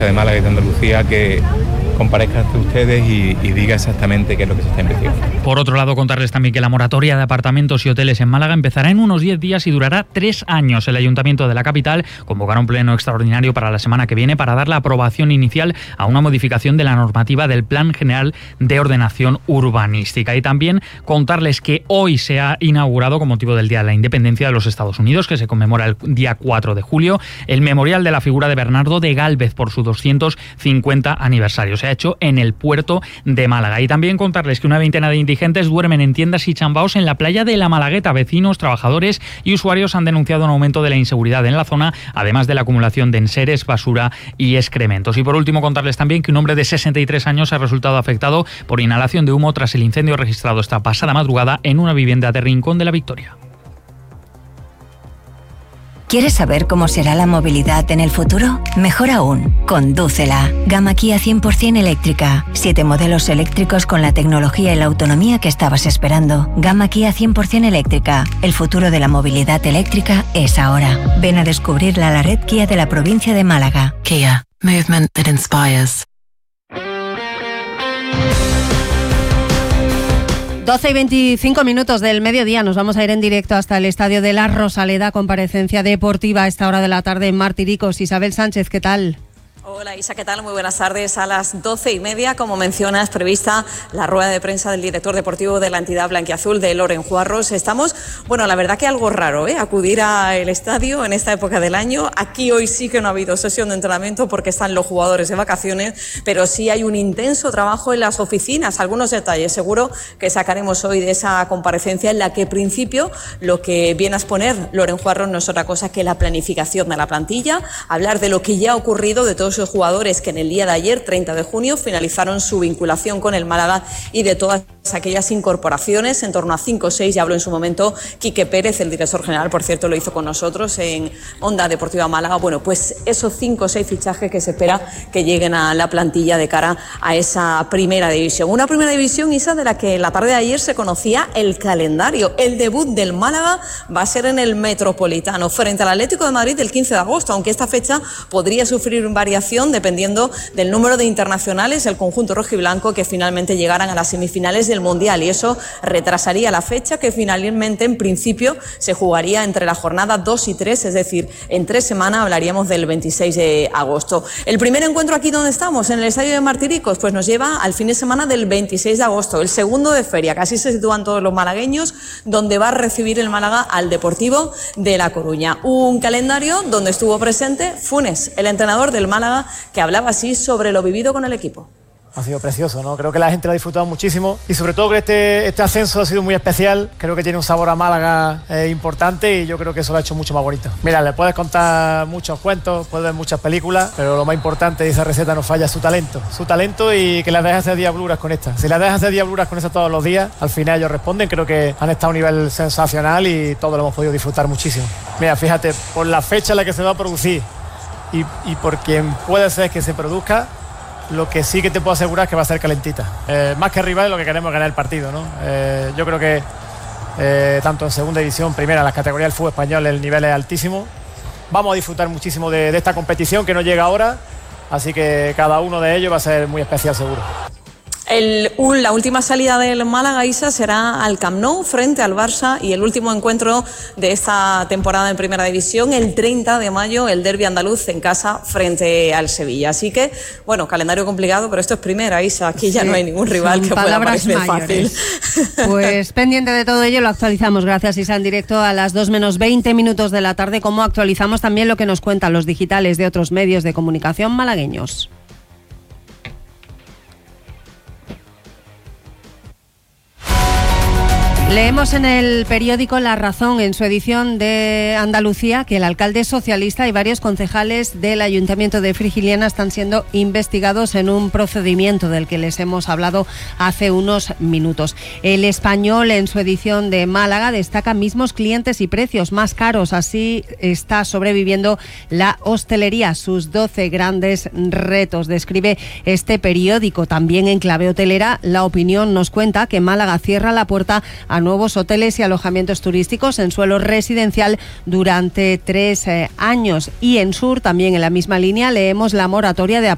de Málaga y de Andalucía que comparezca ante ustedes y diga exactamente qué es lo que se está investigando. Por otro lado, contarles también que la moratoria de apartamentos y hoteles en Málaga empezará en unos 10 días y durará 3 años. El Ayuntamiento de la capital convocará un pleno extraordinario para la semana que viene para dar la aprobación inicial a una modificación de la normativa del Plan General de Ordenación Urbanística. Y también contarles que hoy se ha inaugurado, con motivo del Día de la Independencia de los Estados Unidos, que se conmemora el día 4 de julio, el memorial de la figura de Bernardo de Gálvez por su 250 aniversario. Se ha hecho en el puerto de Málaga. Y también contarles que una veintena de indigentes duermen en tiendas y chambaos en la playa de la Malagueta. Vecinos, trabajadores y usuarios han denunciado un aumento de la inseguridad en la zona, además de la acumulación de enseres, basura y excrementos. Y por último, contarles también que un hombre de 63 años ha resultado afectado por inhalación de humo tras el incendio registrado esta pasada madrugada en una vivienda de Rincón de la Victoria. ¿Quieres saber cómo será la movilidad en el futuro? Mejor aún, condúcela. Gama Kia 100% eléctrica. 7 modelos eléctricos con la tecnología y la autonomía que estabas esperando. Gama Kia 100% eléctrica. El futuro de la movilidad eléctrica es ahora. Ven a descubrirla a la red Kia de la provincia de Málaga. Kia. Movement that inspires. 12:25 del mediodía. Nos vamos a ir en directo hasta el Estadio de la Rosaleda. Comparecencia deportiva a esta hora de la tarde en Martiricos. Isabel Sánchez, ¿qué tal? Hola Isa, ¿qué tal? Muy buenas tardes. A las 12:30, como mencionas, prevista la rueda de prensa del director deportivo de la entidad blanquiazul, de Loren Juarros. Estamos, bueno, la verdad que algo raro, acudir al estadio en esta época del año. Aquí hoy sí que no ha habido sesión de entrenamiento porque están los jugadores de vacaciones, pero sí hay un intenso trabajo en las oficinas. Algunos detalles seguro que sacaremos hoy de esa comparecencia, en la que, en principio, lo que viene a exponer Loren Juarros no es otra cosa que la planificación de la plantilla, hablar de lo que ya ha ocurrido, de todos esos jugadores que en el día de ayer, 30 de junio, finalizaron su vinculación con el Málaga, y de todas aquellas incorporaciones, en torno a 5 o 6, ya habló en su momento Quique Pérez, el director general, por cierto, lo hizo con nosotros en Onda Deportiva Málaga. Bueno, pues esos 5 o 6 fichajes que se espera que lleguen a la plantilla de cara a esa primera división. Una primera división, Isa, de la que la tarde de ayer se conocía el calendario. El debut del Málaga va a ser en el Metropolitano, frente al Atlético de Madrid, el 15 de agosto, aunque esta fecha podría sufrir variación dependiendo del número de internacionales, el conjunto rojiblanco, que finalmente llegaran a las semifinales del Mundial, y eso retrasaría la fecha, que finalmente en principio se jugaría entre la jornada 2 y 3, es decir, en 3 semanas. Hablaríamos del 26 de agosto. El primer encuentro aquí donde estamos, en el estadio de Martiricos, pues nos lleva al fin de semana del 26 de agosto, el segundo de feria, que así se sitúan todos los malagueños, donde va a recibir el Málaga al Deportivo de La Coruña. Un calendario donde estuvo presente Funes, el entrenador del Málaga, que hablaba así sobre lo vivido con el equipo. Ha sido precioso, ¿no? Creo que la gente lo ha disfrutado muchísimo, y sobre todo que este ascenso ha sido muy especial. Creo que tiene un sabor a Málaga importante, y yo creo que eso lo ha hecho mucho más bonito. Mira, le puedes contar muchos cuentos, puedes ver muchas películas, pero lo más importante de esa receta no falla su talento, y que las dejes hacer diabluras con esta. Si las dejas hacer diabluras con esta todos los días, al final ellos responden. Creo que han estado a un nivel sensacional y todos lo hemos podido disfrutar muchísimo. Mira, fíjate, por la fecha en la que se va a producir y por quien puede ser que se produzca, lo que sí que te puedo asegurar es que va a ser calentita. Más que rival, lo que queremos es ganar el partido, ¿no? Yo creo que tanto en segunda división, primera, las categorías del fútbol español, el nivel es altísimo. Vamos a disfrutar muchísimo de esta competición que no llega ahora, así que cada uno de ellos va a ser muy especial, seguro. La última salida del Málaga, Isa, será al Camp Nou frente al Barça, y el último encuentro de esta temporada en Primera División, el 30 de mayo, el derbi andaluz en casa frente al Sevilla. Así que, bueno, calendario complicado, pero esto es Primera, Isa. Aquí ya no hay ningún rival que pueda parecer fácil. Pues pendiente de todo ello, lo actualizamos. Gracias, Isa, en directo a las 2 menos 20 minutos de la tarde, como actualizamos también lo que nos cuentan los digitales de otros medios de comunicación malagueños. Leemos en el periódico La Razón, en su edición de Andalucía, que el alcalde socialista y varios concejales del Ayuntamiento de Frigiliana están siendo investigados en un procedimiento del que les hemos hablado hace unos minutos. El Español, en su edición de Málaga, destaca mismos clientes y precios más caros. Así está sobreviviendo la hostelería, sus 12 grandes retos, describe este periódico. También en clave hotelera, La Opinión nos cuenta que Málaga cierra la puerta a nuevos hoteles y alojamientos turísticos en suelo residencial durante 3 años. Y en Sur, también en la misma línea, leemos la moratoria de